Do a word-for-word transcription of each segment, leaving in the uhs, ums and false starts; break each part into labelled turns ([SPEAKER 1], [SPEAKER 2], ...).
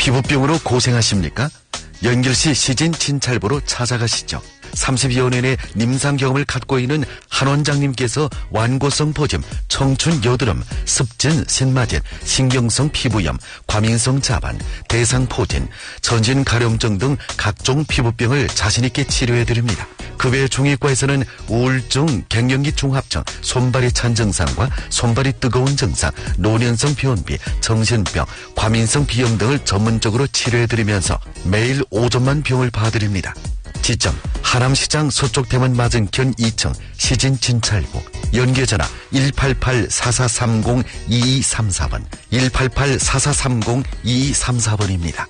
[SPEAKER 1] 피부병으로 고생하십니까? 연결시 시진 진찰보로 찾아가시죠. 삼십여 년의 임상 경험을 갖고 있는 한 원장님께서 완고성 보점, 청춘 여드름, 습진, 신마진, 신경성 피부염, 과민성 자반, 대상포진, 전신 가려움증 등 각종 피부병을 자신있게 치료해드립니다. 그 외 중의과에서는 우울증, 갱년기 중합증, 손발이 찬 증상과 손발이 뜨거운 증상, 노년성 변비, 정신병, 과민성 비염 등을 전문적으로 치료해드리면서 매일 오전만 병을 봐드립니다. 지점 하남시장 서쪽대문 맞은편 이 층 시진 진찰보, 연계전화 일팔팔 사사삼공 이이삼사 번, 일팔팔 사사삼공 이이삼사 번입니다.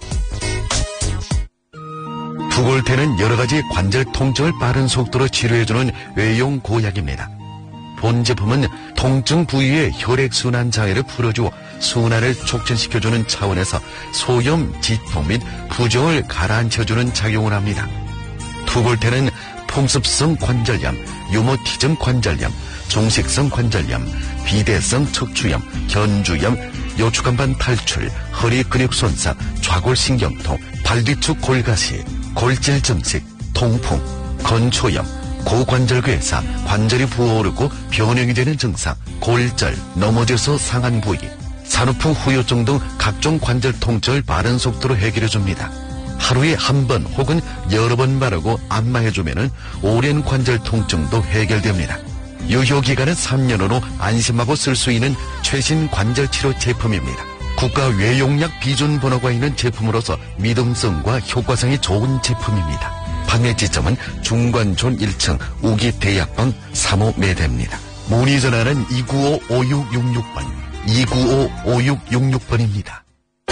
[SPEAKER 1] 두골태는 여러가지 관절 통증을 빠른 속도로 치료해주는 외용 고약입니다. 본 제품은 통증 부위의 혈액순환 장애를 풀어주어 순환을 촉진시켜주는 차원에서 소염, 지통 및 부종을 가라앉혀주는 작용을 합니다. 투골태는 풍습성 관절염, 유모티즘 관절염, 종식성 관절염, 비대성 척추염, 견주염, 요추간반 탈출, 허리 근육 손상, 좌골신경통, 발뒤축 골가시, 골질 증식, 통풍, 건초염, 고관절괴사, 관절이 부어오르고 변형이 되는 증상, 골절, 넘어져서 상한 부위, 산후풍 후유증 등 각종 관절 통증을 빠른 속도로 해결해줍니다. 하루에 한 번 혹은 여러 번 바르고 안마해주면 오랜 관절 통증도 해결됩니다. 유효기간은 삼 년으로 안심하고 쓸 수 있는 최신 관절치료 제품입니다. 국가 외용약 비준 번호가 있는 제품으로서 믿음성과 효과성이 좋은 제품입니다. 판매 지점은 중관촌 일 층 우기대약방 삼 호 매대입니다. 문의 전화는 이구오 오육육육 번, 이구오 오육육육 번입니다.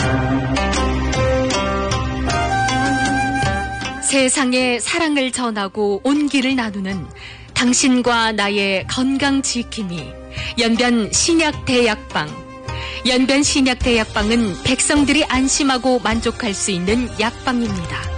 [SPEAKER 2] 세상에 사랑을 전하고 온기를 나누는 당신과 나의 건강 지킴이 연변 신약대약방. 연변 신약대약방은 백성들이 안심하고 만족할 수 있는 약방입니다.